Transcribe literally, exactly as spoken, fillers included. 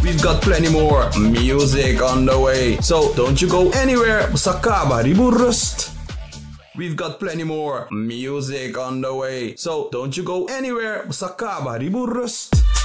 We've got plenty more music on the way. So don't you go anywhere. Sakaba Riburust. We've got plenty more music on the way. So don't you go anywhere. Sakaba Riburust.